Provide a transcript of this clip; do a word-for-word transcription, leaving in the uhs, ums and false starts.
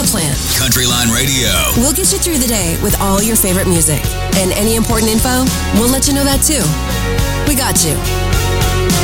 the plan. Countryline Radio. We'll get you through the day with all your favorite music. And any important info, we'll let you know that too. We got you.